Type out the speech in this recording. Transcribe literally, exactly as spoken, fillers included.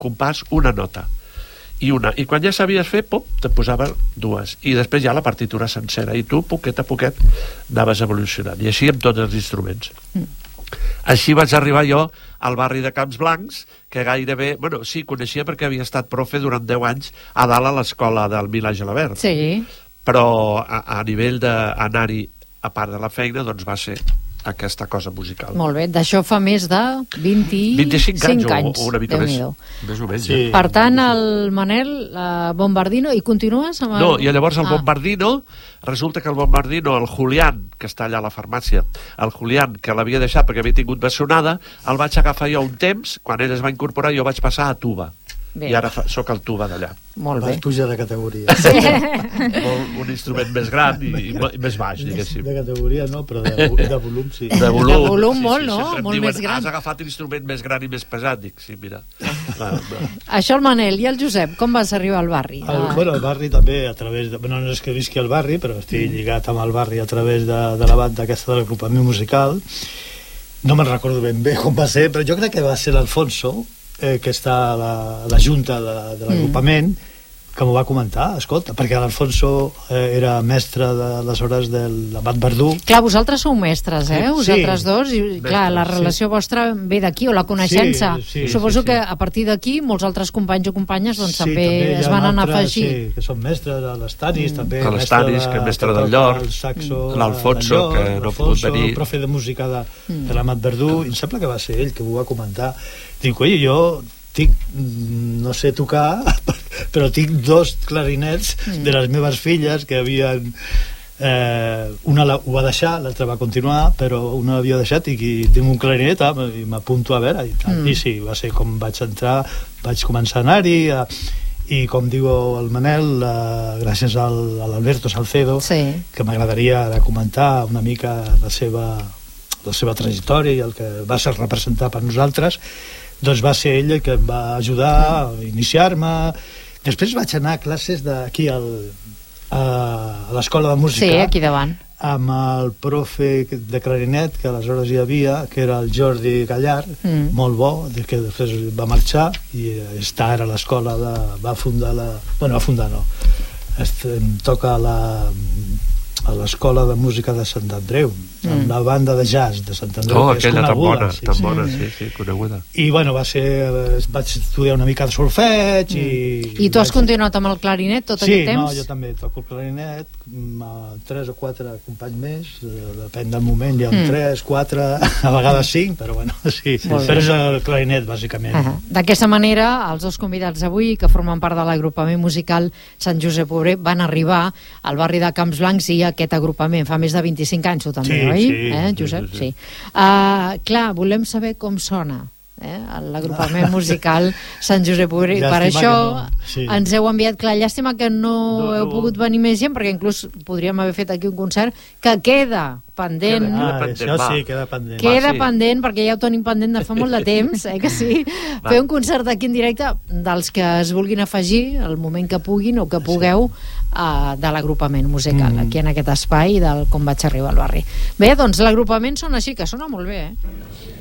compàs, una nota. I una. I quan ja sabies fer, pop, te posava dues. I després ja la partitura sencera. I tu, poquet a poquet, anaves evolucionant. I així amb tots els instruments. Mm. Així vaig arribar jo al barri de Camps Blancs, que gairebé... Bueno, sí, coneixia perquè havia estat profe durant deu anys a dalt a l'escola del Milà Gelabert. Sí. Però a, a nivell d'anar-hi, a part de la feina, doncs va ser aquesta cosa musical. Molt bé, d'això fa més de vint-i-cinc anys, anys o, o una mica més, més o menys. Sí. Per tant, el Manel uh, Bombardino, i continues amb el... No, i llavors el ah. Bombardino, resulta que el Bombardino, el Julián, que està allà a la farmàcia, el Julián, que l'havia deixat perquè havia tingut bessonada, el vaig agafar jo un temps, quan ell es va incorporar, jo vaig passar a tuba. Bé. I ara fa, soc el tuba d'allà. Molt bé. Vas pujar de categoria. Sí. Un instrument més gran i, i, i més baix, diguéssim. De categoria no, però de, de volum sí. De volum, de volum sí, molt, sí, no? Molt diuen, més gran. Has agafat l'instrument més gran i més pesat. Dic, sí, mira. Va, va. Això el Manel. I el Josep, com vas arribar al barri? El, ah. Bueno, el barri també a través de... Bueno, no és que visqui al barri, però estic mm. lligat amb el barri a través de, de la banda aquesta de l'agrupament musical. No me'n recordo ben bé com va ser, però jo crec que va ser l'Alfonso, Eh, que està a la, a la junta de, de l'agrupament, mm. que m'ho va comentar, escolta, perquè l'Alfonso eh, era mestre de les hores del Amat Verdú. Clar, vosaltres sou mestres, eh? Sí. Vosaltres dos, i mestres, clar, la relació sí. vostra ve d'aquí, o la coneixença. Sí, sí, Suposo sí, sí. que a partir d'aquí molts altres companys o companyes doncs sí, també, també es van anar afegir. Sí, que són mestres de l'Estanis, mm. també. A l'Estanis, que és mestre del Llor. L'Alfonso, que no ha pogut venir. El profe de música de, mm. de l'Amat Verdú, i em sembla que va ser ell que m'ho va comentar. Dic, oi, jo tinc, no sé tocar, però tinc dos clarinets mm. de les meves filles que havien... Eh, una la, ho va deixar, l'altra va continuar, però una l'havia deixat i, i tinc un clarinet ah, i m'apunto a veure i, tal. Mm. I sí, va ser com vaig entrar, vaig començar a anar-hi a, i com diu el Manel, eh, gràcies al, a l'Alberto Salcedo, sí. que m'agradaria ara comentar una mica la seva, la seva trajectòria i el que va ser representar per nosaltres. Doncs va ser ell que em va ajudar a iniciar-me. Després vaig anar a classes d'aquí al, a, a l'escola de música. Sí, aquí davant. Amb el profe de clarinet que aleshores hi havia, que era el Jordi Gallar, mm. molt bo, que després va marxar i està ara a l'escola de, va fundar la... Bueno, va fundar no. Este, em toca la... a l'escola de música de Sant Andreu, mm. amb la banda de jazz de Sant Andreu, oh, que és aquella coneguda, tan bona, sí, tan sí. bona, sí, sí, coneguda. I bueno, va ser, vaig estudiar una mica de solfeig mm. i... I tu has continuat amb el clarinet tot sí, aquest temps? Sí, no, jo també toco el clarinet, amb tres o quatre companys més, depèn del moment, hi ha mm. tres, quatre, a vegades cinc, però bueno, sí, sí però és el clarinet, bàsicament. Uh -huh. D'aquesta manera, els dos convidats d'avui, que formen part de l'agrupament musical Sant Josep Obrer, van arribar al barri de Camps Blancs i aquest agrupament fa més de vint-i-cinc anys, tu també, sí, oi? Sí, eh, Josep? sí, sí. sí. Uh, clar, volem saber com sona eh, l'agrupament musical Sant Josep Obrer, i per això no. sí. ens heu enviat, clar, llàstima que no, no heu no. pogut venir més gent, perquè inclús podríem haver fet aquí un concert que queda pendent. Ah, això sí, queda pendent. Queda Va, sí. pendent, perquè ja ho tenim pendent de fa molt de temps, eh, que sí? Va. Fer un concert aquí en directe dels que es vulguin afegir, el moment que puguin o que pugueu, uh, de l'agrupament musical, mm. aquí en aquest espai del Com vaig arribar al barri. Bé, doncs l'agrupament sona així, que sona molt bé, eh?